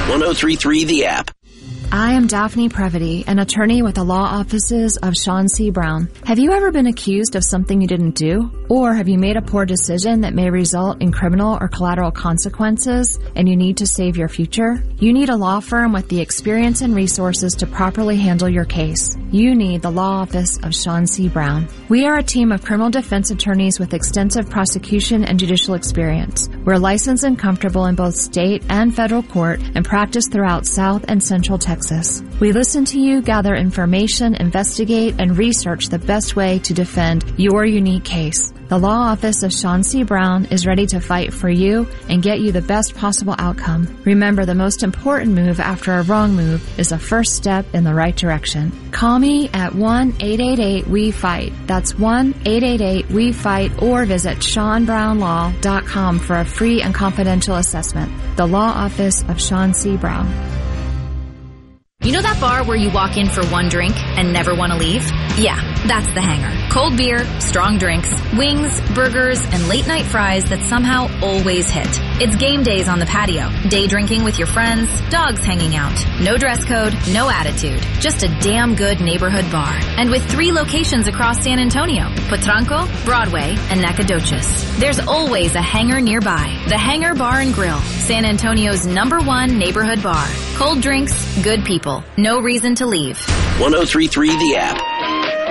1033 The App. I am Daphne Previty, an attorney with the law offices of Sean C. Brown. Have you ever been accused of something you didn't do? Or have you made a poor decision that may result in criminal or collateral consequences and you need to save your future? You need a law firm with the experience and resources to properly handle your case. You need the law office of Sean C. Brown. We are a team of criminal defense attorneys with extensive prosecution and judicial experience. We're licensed and comfortable in both state and federal court and practice throughout South and Central Texas. We listen to you, gather information, investigate, and research the best way to defend your unique case. The law office of Sean C. Brown is ready to fight for you and get you the best possible outcome. Remember, the most important move after a wrong move is a first step in the right direction. Call me at 1-888-WE-FIGHT. That's 1-888-WE-FIGHT, or visit SeanBrownLaw.com for a free and confidential assessment. The law office of Sean C. Brown. You know that bar where you walk in for one drink and never want to leave? Yeah, that's The Hangar. Cold beer, strong drinks, wings, burgers, and late night fries that somehow always hit. It's game days on the patio, day drinking with your friends, dogs hanging out. No dress code, no attitude. Just a damn good neighborhood bar. And with 3 locations across San Antonio, Potranco, Broadway, and Nacogdoches. There's always a Hangar nearby. The Hangar Bar and Grill, San Antonio's #1 neighborhood bar. Cold drinks, good people. No reason to leave. 1033 The App.